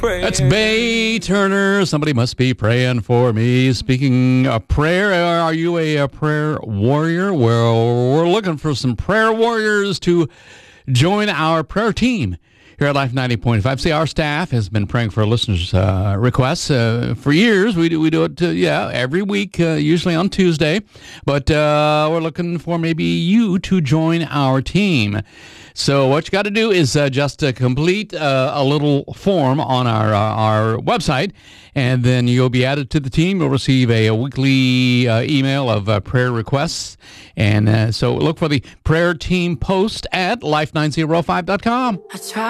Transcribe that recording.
That's Bay Turner. Somebody must be praying for me. Speaking of prayer, are you a prayer warrior? Well, we're looking for some prayer warriors to join our prayer team here at Life 90.5. See, our staff has been praying for listeners' requests for years. We do it, every week, usually on Tuesday. But we're looking for maybe you to join our team. So what you got to do is just complete a little form on our website, and then you'll be added to the team. You'll receive a weekly email of prayer requests. And so look for the prayer team post at life905.com.